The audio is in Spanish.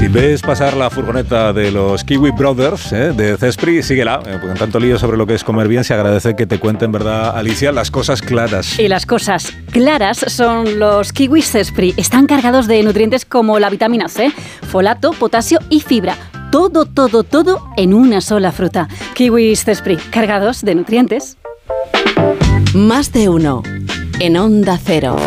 Si ves pasar la furgoneta de los Kiwi Brothers, de Cespri, síguela, porque en tanto lío sobre lo que es comer bien, se agradece que te cuenten, ¿verdad, Alicia? Las cosas claras. Y las cosas claras son los Kiwi Cespri. Están cargados de nutrientes como la vitamina C, folato, potasio y fibra. Todo en una sola fruta. Kiwis Cespri, cargados de nutrientes. Más de uno. En Onda Cero.